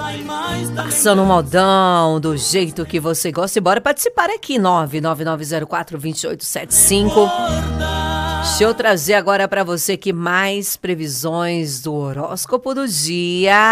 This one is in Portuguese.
Passando um modão do jeito que você gosta. E bora participar aqui, 999042875. Deixa eu trazer agora para você aqui mais previsões do horóscopo do dia.